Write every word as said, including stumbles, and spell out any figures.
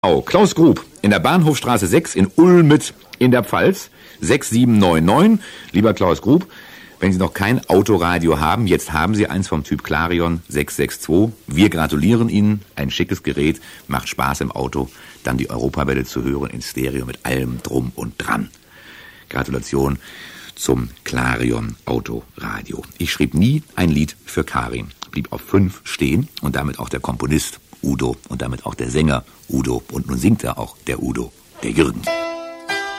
Oh, Klaus Grub in der Bahnhofstraße sechs in Ulmet in der Pfalz, sechs sieben neun neun. Lieber Klaus Grub, wenn Sie noch kein Autoradio haben, jetzt haben Sie eins vom Typ Clarion sechs sechs zwei. Wir gratulieren Ihnen, ein schickes Gerät, macht Spaß im Auto, dann die Europawelle zu hören in Stereo mit allem drum und dran. Gratulation zum Clarion Autoradio. Ich schrieb nie ein Lied für Karin, blieb auf fünf stehen und damit auch der Komponist Udo und damit auch der Sänger Udo. Und nun singt er auch der Udo, der Jürgen.